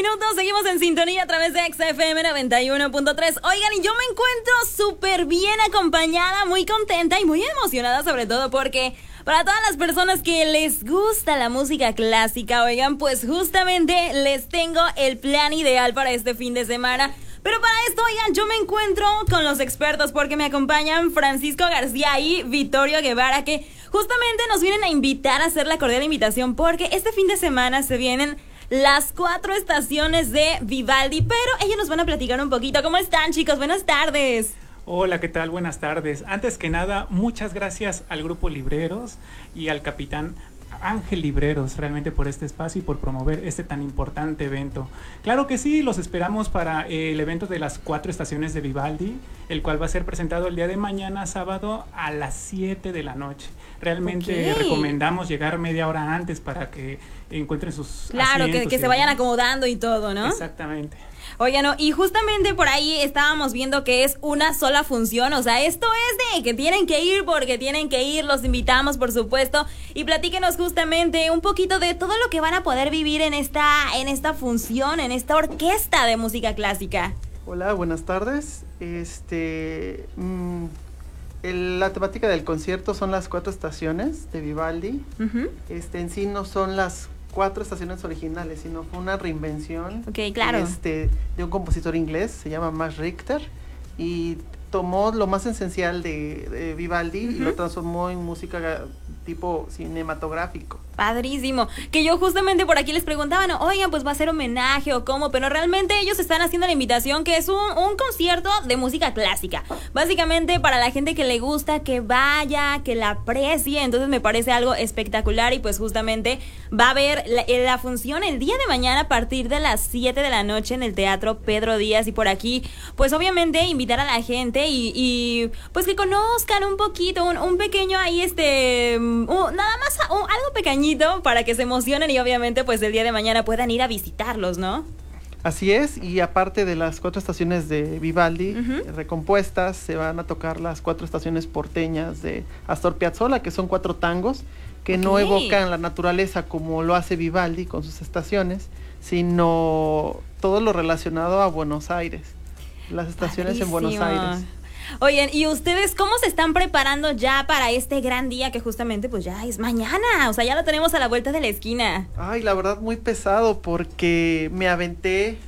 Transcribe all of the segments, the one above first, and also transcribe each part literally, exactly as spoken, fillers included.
minutos, seguimos en sintonía a través de X F M noventa y uno punto tres. Oigan, y yo me encuentro súper bien acompañada, muy contenta y muy emocionada, sobre todo porque para todas las personas que les gusta la música clásica, oigan, pues justamente les tengo el plan ideal para este fin de semana. Pero para esto, oigan, yo me encuentro con los expertos porque me acompañan Francisco García y Vittorio Guevara, que justamente nos vienen a invitar a hacer la cordial invitación porque este fin de semana se vienen las cuatro estaciones de Vivaldi, pero ellos nos van a platicar un poquito. ¿Cómo están, chicos? Buenas tardes. Hola, ¿qué tal? Buenas tardes. Antes que nada, muchas gracias al Grupo Libreros y al capitán Ángel Libreros realmente por este espacio y por promover este tan importante evento. Claro que sí, los esperamos para eh, el evento de las cuatro estaciones de Vivaldi, el cual va a ser presentado el día de mañana, sábado, a las siete de la noche. Realmente okay. recomendamos llegar media hora antes para que encuentren sus Claro, asientos, que, que se vayan acomodando y todo, ¿no? Exactamente. Oigan, no, y justamente por ahí estábamos viendo que es una sola función, o sea, esto es de que tienen que ir porque tienen que ir, los invitamos por supuesto, y platíquenos justamente un poquito de todo lo que van a poder vivir en esta, en esta función, en esta orquesta de música clásica. Hola, buenas tardes. Este, mmm, el, la temática del concierto son las cuatro estaciones de Vivaldi. Uh-huh. Este, en sí no son las cuatro estaciones originales, sino fue una reinvención okay, claro. este, de un compositor inglés, se llama Max Richter, y tomó lo más esencial de, de Vivaldi uh-huh. y lo transformó en música tipo cinematográfico. Padrísimo, que yo justamente por aquí les preguntaba, no, oigan, pues va a ser homenaje o cómo, pero realmente ellos están haciendo la invitación que es un, un concierto de música clásica, básicamente para la gente que le gusta, que vaya, que la aprecie, entonces me parece algo espectacular y pues justamente va a haber la, la función el día de mañana a partir de las siete de la noche en el Teatro Pedro Díaz y por aquí, pues obviamente invitar a la gente y, y pues que conozcan un poquito, un, un pequeño ahí este, un, nada más un, algo pequeñito para que se emocionen y obviamente pues el día de mañana puedan ir a visitarlos, ¿no? Así es, y aparte de las cuatro estaciones de Vivaldi uh-huh. recompuestas, se van a tocar las cuatro estaciones porteñas de Astor Piazzolla, que son cuatro tangos que okay. no evocan la naturaleza como lo hace Vivaldi con sus estaciones, sino todo lo relacionado a Buenos Aires, las estaciones Padrísimo. En Buenos Aires. Oigan, ¿y ustedes cómo se están preparando ya para este gran día que justamente pues ya es mañana? O sea, ya lo tenemos a la vuelta de la esquina. Ay, la verdad muy pesado porque me aventé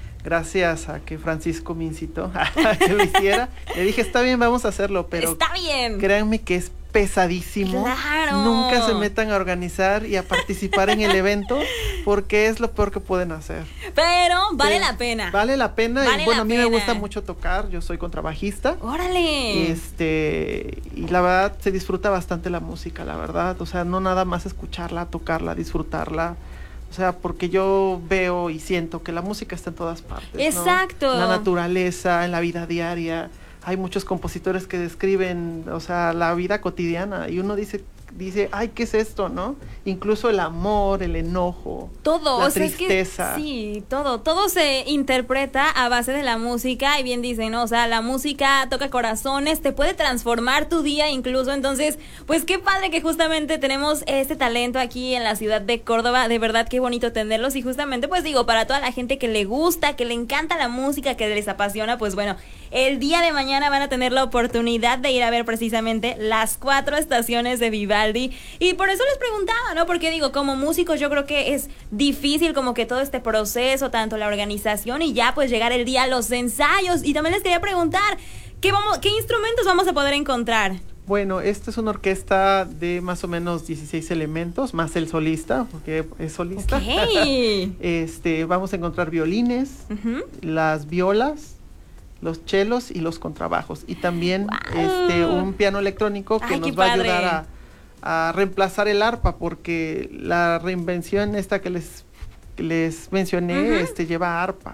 gracias a que Francisco me incitó a que lo hiciera. Le dije, está bien, vamos a hacerlo, pero está bien. Créanme que es pesadísimo. Claro. Nunca se metan a organizar y a participar en el evento porque es lo peor que pueden hacer. Pero vale Pero la pena. Vale la pena. Vale y bueno, a mí pena. me gusta mucho tocar. Yo soy contrabajista. ¡Órale! Este, y la verdad se disfruta bastante la música, la verdad. O sea, no nada más escucharla, tocarla, disfrutarla. O sea, porque yo veo y siento que la música está en todas partes. Exacto. ¿no? En la naturaleza, en la vida diaria. Hay muchos compositores que describen, o sea, la vida cotidiana y uno dice, dice, ay, ¿qué es esto, no? Incluso el amor, el enojo, todo, la o sea, tristeza. Es que, sí, todo, todo se interpreta a base de la música y bien dicen, ¿no? O sea, la música toca corazones, te puede transformar tu día incluso, entonces, pues qué padre que justamente tenemos este talento aquí en la ciudad de Córdoba, de verdad qué bonito tenerlos y justamente, pues digo, para toda la gente que le gusta, que le encanta la música, que les apasiona, pues bueno, el día de mañana van a tener la oportunidad de ir a ver precisamente las cuatro estaciones de Vivaldi y por eso les preguntaba, ¿no? Porque digo, como músicos yo creo que es difícil como que todo este proceso, tanto la organización y ya pues llegar el día a los ensayos y también les quería preguntar, ¿qué, vamos, qué instrumentos vamos a poder encontrar? Bueno, esta es una orquesta de más o menos dieciséis elementos, más el solista, porque es solista. Okay. este, vamos a encontrar violines, uh-huh. las violas, los chelos y los contrabajos y también wow. este un piano electrónico que Ay, nos va padre. a ayudar a, a reemplazar el arpa porque la reinvención esta que les que les mencioné uh-huh. este lleva arpa.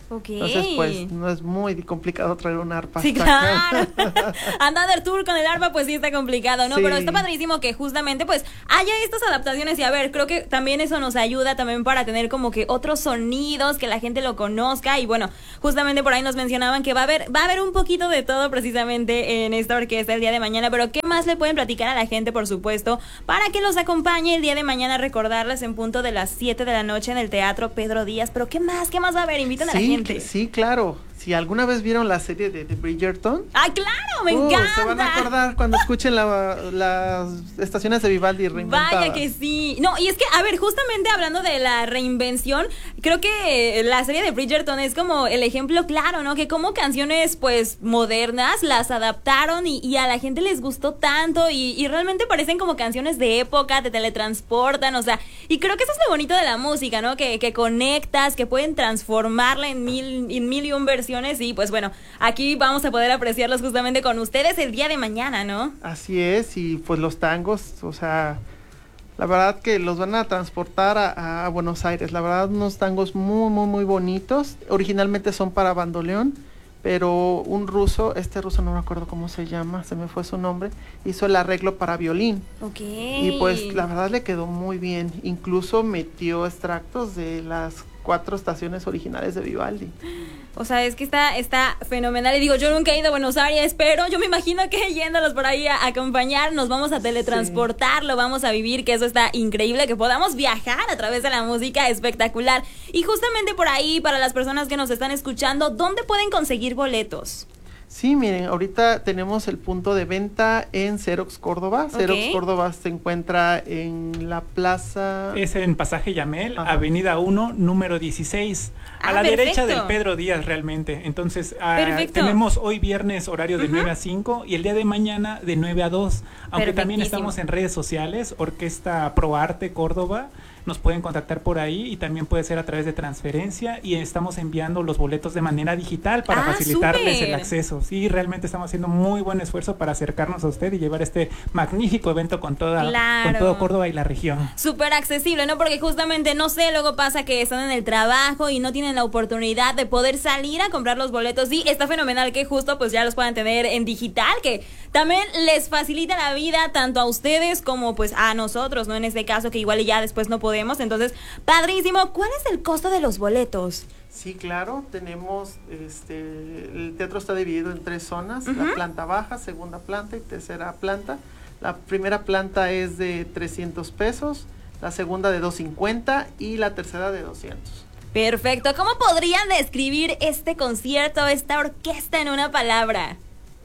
Okay. Entonces, pues, no es muy complicado traer un arpa. Sí, claro. Andar del tour con el arpa, pues sí está complicado, ¿no? Sí. Pero está padrísimo que justamente, pues, haya estas adaptaciones. Y a ver, creo que también eso nos ayuda también para tener como que otros sonidos, que la gente lo conozca. Y bueno, justamente por ahí nos mencionaban que va a haber, va a haber un poquito de todo precisamente en esta orquesta el día de mañana. Pero ¿qué más le pueden platicar a la gente, por supuesto, para que los acompañe el día de mañana? Recordarles en punto de las siete de la noche en el Teatro Pedro Díaz. Pero ¿qué más? ¿Qué más va a haber? Invitan sí, a la gente. Sí, claro. Si alguna vez vieron la serie de, de Bridgerton. ¡Ay, claro! ¡Me uh, encanta! Se van a acordar cuando escuchen la, las estaciones de Vivaldi reinventadas. Vaya que sí. No, y es que, a ver, justamente hablando de la reinvención, creo que la serie de Bridgerton es como el ejemplo claro, ¿no? Que como canciones, pues, modernas las adaptaron y, y a la gente les gustó tanto y, y realmente parecen como canciones de época, te teletransportan, o sea, y creo que eso es lo bonito de la música, ¿no? Que, que conectas, que pueden transformarla en mil, en mil y un versiones y pues bueno, aquí vamos a poder apreciarlos justamente con ustedes el día de mañana, ¿no? Así es, y pues los tangos, o sea, la verdad que los van a transportar a, a Buenos Aires, la verdad unos tangos muy, muy, muy bonitos, originalmente son para bandoneón, pero un ruso, este ruso no me acuerdo cómo se llama, se me fue su nombre, hizo el arreglo para violín. Ok. Y pues la verdad le quedó muy bien, incluso metió extractos de las cuatro estaciones originales de Vivaldi. O sea, es que está, está fenomenal. Y digo, yo nunca he ido a Buenos Aires, pero yo me imagino que yéndolos por ahí a acompañar, nos vamos a teletransportar, sí. Lo vamos a vivir, que eso está increíble, que podamos viajar a través de la música, espectacular. Y justamente por ahí, para las personas que nos están escuchando, ¿dónde pueden conseguir boletos? Sí, miren, ahorita tenemos el punto de venta en Xerox Córdoba. Okay. Xerox Córdoba se encuentra en la plaza... Es en Pasaje Yamel, Ajá. Avenida uno, número dieciséis. A ah, la perfecto. derecha del Pedro Díaz realmente. Entonces, uh, tenemos hoy viernes horario de uh-huh. nueve a cinco y el día de mañana de nueve a dos. Aunque también estamos en redes sociales, Orquesta Pro Arte Córdoba. Nos pueden contactar por ahí y también puede ser a través de transferencia y estamos enviando los boletos de manera digital para ah, facilitarles super. el acceso. Sí, realmente estamos haciendo muy buen esfuerzo para acercarnos a usted y llevar este magnífico evento con toda claro. con todo Córdoba y la región. Súper accesible, ¿no? Porque justamente, no sé, luego pasa que están en el trabajo y no tienen la oportunidad de poder salir a comprar los boletos. Sí, está fenomenal que justo pues ya los puedan tener en digital, que también les facilita la vida tanto a ustedes como pues a nosotros, ¿no? En este caso que igual ya después no podemos. Entonces, padrísimo. ¿Cuál es el costo de los boletos? Sí, claro, tenemos, este, el teatro está dividido en tres zonas, uh-huh. la planta baja, segunda planta y tercera planta. La primera planta es de trescientos pesos, la segunda de doscientos cincuenta y la tercera de doscientos. Perfecto. ¿Cómo podrían describir este concierto, esta orquesta en una palabra?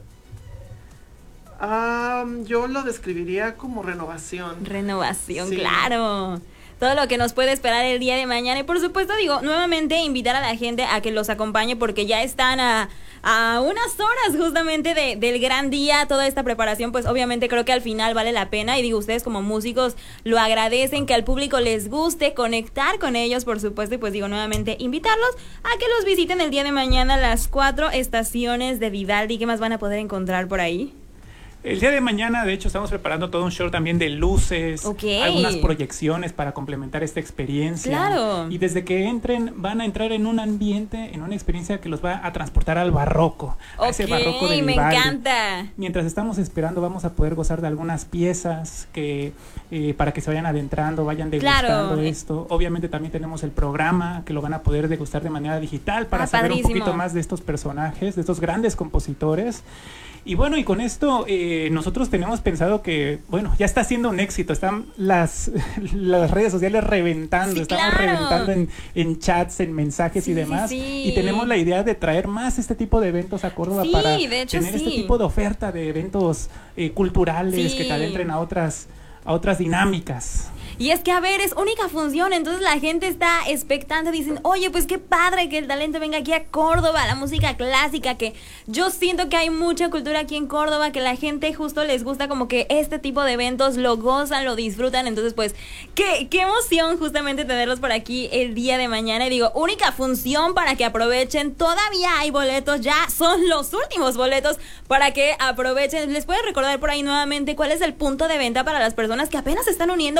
Um, yo lo describiría como renovación. Renovación, sí. Claro. Todo lo que nos puede esperar el día de mañana. Y por supuesto, digo, nuevamente invitar a la gente a que los acompañe porque ya están a, a unas horas justamente de, del gran día. Toda esta preparación, pues obviamente creo que al final vale la pena. Y digo, ustedes como músicos lo agradecen, que al público les guste, conectar con ellos, por supuesto. Y pues digo, nuevamente invitarlos a que los visiten el día de mañana las cuatro estaciones de Vivaldi. ¿Qué más van a poder encontrar por ahí? El día de mañana, de hecho, estamos preparando todo un show también de luces, okay. algunas proyecciones para complementar esta experiencia. Claro. Y desde que entren, van a entrar en un ambiente, en una experiencia que los va a transportar al barroco, okay, a ese barroco de me Vivaldi. encanta. Mientras estamos esperando, vamos a poder gozar de algunas piezas que eh, para que se vayan adentrando, vayan degustando claro. esto. Obviamente también tenemos el programa que lo van a poder degustar de manera digital para ah, saber padrísimo. un poquito más de estos personajes, de estos grandes compositores. Y bueno, y con esto eh, nosotros tenemos pensado que, bueno, ya está siendo un éxito, están las, las redes sociales reventando, sí, estamos claro. reventando en, en chats, en mensajes sí, y demás, sí, sí. y tenemos la idea de traer más este tipo de eventos a Córdoba sí, para de hecho, tener sí. este tipo de oferta de eventos eh, culturales sí. que te adentren a otras, a otras dinámicas. Y es que, a ver, es única función, entonces la gente está expectante, dicen, oye, pues qué padre que el talento venga aquí a Córdoba, la música clásica, que yo siento que hay mucha cultura aquí en Córdoba, que la gente justo les gusta como que este tipo de eventos, lo gozan, lo disfrutan, entonces pues, qué, qué emoción justamente tenerlos por aquí el día de mañana, y digo, única función para que aprovechen, todavía hay boletos, ya son los últimos boletos para que aprovechen. ¿Les puedo recordar por ahí nuevamente cuál es el punto de venta para las personas que apenas se están uniendo, pero que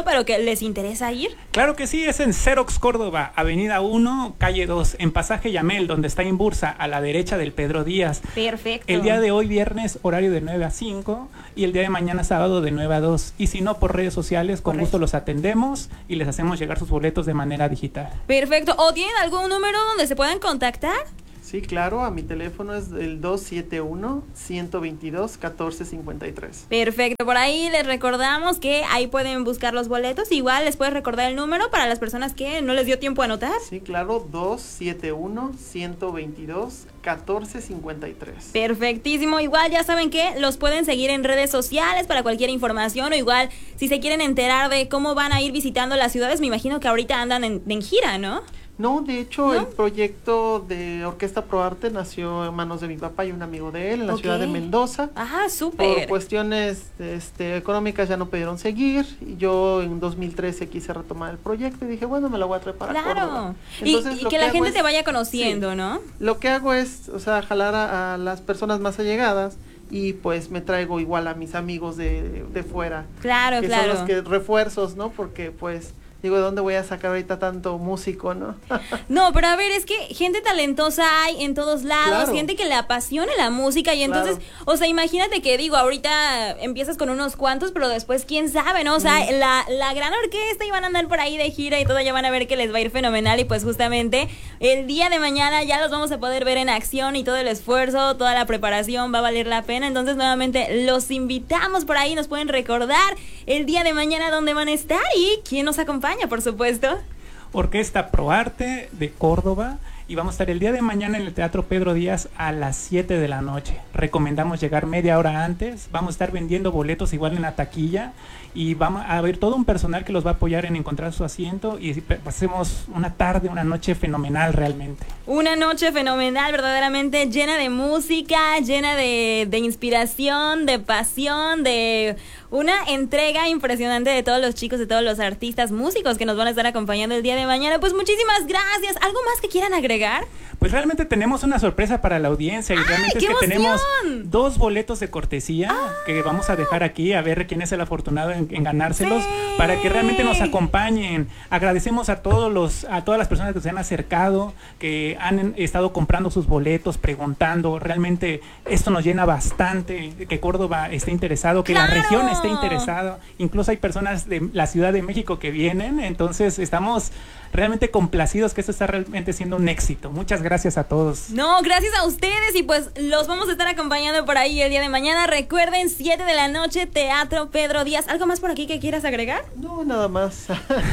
les interesa ir? Claro que sí, es en Xerox Córdoba, Avenida uno, calle dos, en Pasaje Yamel, donde está Inbursa, a la derecha del Pedro Díaz. Perfecto. El día de hoy, viernes, horario de nueve a cinco, y el día de mañana, sábado, de nueve a dos. Y si no, por redes sociales, con Correcto. Gusto los atendemos y les hacemos llegar sus boletos de manera digital. Perfecto. ¿O tienen algún número donde se puedan contactar? Sí, claro, a mi teléfono es el dos siete uno, uno dos dos, uno cuatro cinco tres. Perfecto, por ahí les recordamos que ahí pueden buscar los boletos. Igual les puedes recordar el número para las personas que no les dio tiempo a anotar. Sí, claro, dos siete uno, uno dos dos, uno cuatro cinco tres. Perfectísimo, igual ya saben que los pueden seguir en redes sociales para cualquier información, o igual si se quieren enterar de cómo van a ir visitando las ciudades. Me imagino que ahorita andan en, en gira, ¿no? No, de hecho, ¿No? el proyecto de Orquesta ProArte nació en manos de mi papá y un amigo de él en la okay. ciudad de Mendoza. Ajá, súper. Por cuestiones este, económicas ya no pudieron seguir. Y yo en dos mil trece quise retomar el proyecto y dije, bueno, me la voy a traer para Claro. Córdoba. Entonces, y, y que, que la gente es, te vaya conociendo, sí, ¿no? Lo que hago es, o sea, jalar a, a las personas más allegadas. Y pues me traigo igual a mis amigos de, de fuera. Claro, que claro. son los que refuerzos, ¿no? Porque pues... Digo, ¿de dónde voy a sacar ahorita tanto músico, no? No, pero a ver, es que gente talentosa hay en todos lados, Claro. gente que le apasione la música y entonces, Claro. o sea, imagínate que digo, ahorita empiezas con unos cuantos, pero después quién sabe, ¿no? O sea, Mm. la, la gran orquesta y van a andar por ahí de gira y todo, ya van a ver que les va a ir fenomenal y pues justamente el día de mañana ya los vamos a poder ver en acción y todo el esfuerzo, toda la preparación va a valer la pena. Entonces, nuevamente, los invitamos por ahí, nos pueden recordar el día de mañana dónde van a estar y quién nos acompaña. Por supuesto. Orquesta ProArte de Córdoba, y vamos a estar el día de mañana en el Teatro Pedro Díaz a las siete de la noche. Recomendamos llegar media hora antes. Vamos a estar vendiendo boletos igual en la taquilla y vamos a ver todo un personal que los va a apoyar en encontrar su asiento y pasemos una tarde, una noche fenomenal realmente. Una noche fenomenal, verdaderamente llena de música, llena de, de inspiración, de pasión, de una entrega impresionante de todos los chicos, de todos los artistas, músicos que nos van a estar acompañando el día de mañana. Pues muchísimas gracias. ¿Algo más que quieran agregar? Pues realmente tenemos una sorpresa para la audiencia y ¡Ay, realmente es qué que emoción! tenemos dos boletos de cortesía ¡Ah! que vamos a dejar aquí a ver quién es el afortunado en, en ganárselos, ¡Sí! para que realmente nos acompañen. Agradecemos a todos los a todas las personas que se han acercado, que han estado comprando sus boletos, preguntando. Realmente esto nos llena bastante, que Córdoba esté interesado, que ¡Claro! la región esté interesado. Incluso hay personas de la Ciudad de México que vienen, entonces estamos realmente complacidos que esto está realmente siendo un éxito. Muchas gracias a todos. No, gracias a ustedes y pues los vamos a estar acompañando por ahí el día de mañana. Recuerden, siete de la noche, Teatro Pedro Díaz. ¿Algo más por aquí que quieras agregar? No, nada más.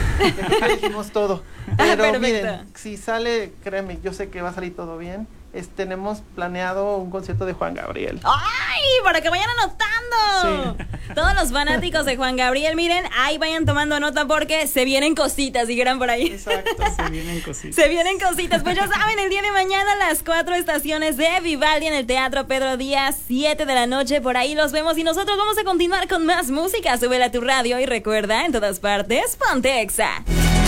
Ya dijimos todo. Pero Perfecto. miren, si sale, créeme, yo sé que va a salir todo bien. Es, tenemos planeado un concierto de Juan Gabriel. ¡Ay! Para que vayan anotando. Sí. Todos los fanáticos de Juan Gabriel, miren, ahí vayan tomando nota porque se vienen cositas, dijeran por ahí. Exacto. Se vienen cositas. Se vienen cositas. Pues ya saben, el día de mañana las cuatro estaciones de Vivaldi en el Teatro Pedro Díaz, siete de la noche, por ahí los vemos y nosotros vamos a continuar con más música. Súbela a tu radio y recuerda, en todas partes, ponte Exa.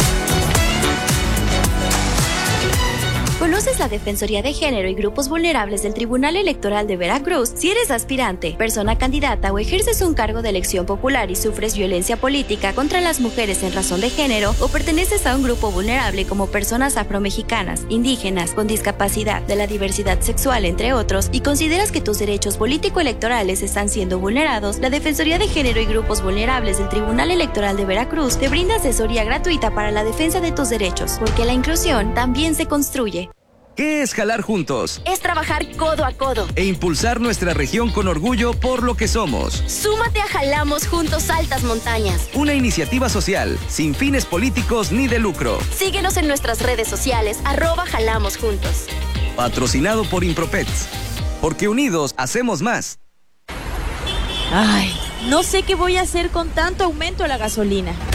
¿Conoces la Defensoría de Género y Grupos Vulnerables del Tribunal Electoral de Veracruz? Si eres aspirante, persona candidata o ejerces un cargo de elección popular y sufres violencia política contra las mujeres en razón de género o perteneces a un grupo vulnerable como personas afromexicanas, indígenas, con discapacidad, de la diversidad sexual, entre otros, y consideras que tus derechos político-electorales están siendo vulnerados, la Defensoría de Género y Grupos Vulnerables del Tribunal Electoral de Veracruz te brinda asesoría gratuita para la defensa de tus derechos, porque la inclusión también se construye. ¿Qué es jalar juntos? Es trabajar codo a codo E impulsar nuestra región con orgullo por lo que somos. Súmate a Jalamos Juntos Altas Montañas. Una iniciativa social, sin fines políticos ni de lucro. Síguenos en nuestras redes sociales, arroba Jalamos Juntos. Patrocinado por Impropets. Porque unidos hacemos más. Ay, no sé qué voy a hacer con tanto aumento a la gasolina.